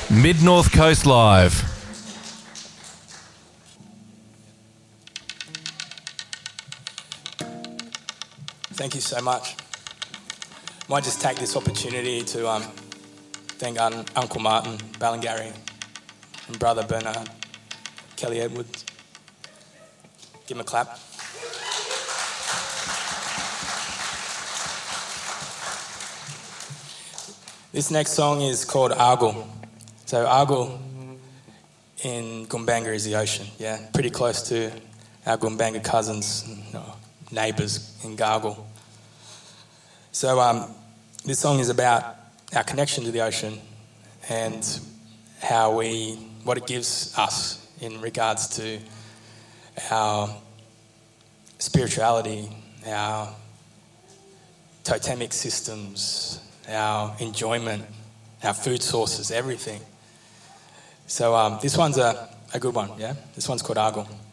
Mid North Coast Live. Thank you so much. Might just take this opportunity to thank Uncle Martin Ballingarry and Brother Bernard Kelly Edwards. Give him a clap. This next song is called Argyle. So Argyle in Goombanga is the ocean, yeah, pretty close to our Goombanga cousins, neighbours in Gargle. So this song is about our connection to the ocean and what it gives us in regards to our spirituality, our totemic systems, our enjoyment, our food sources, everything. So this one's a good one, yeah? This one's called Argyle.